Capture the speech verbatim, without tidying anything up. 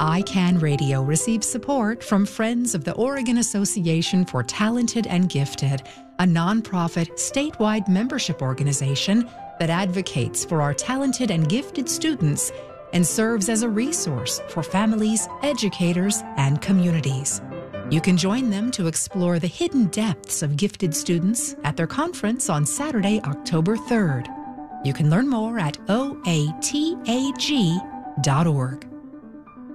I CAN Radio receives support from Friends of the Oregon Association for Talented and Gifted, a nonprofit statewide membership organization that advocates for our talented and gifted students and serves as a resource for families, educators, and communities. You can join them to explore the hidden depths of gifted students at their conference on Saturday, October third. You can learn more at O A T A G dot org.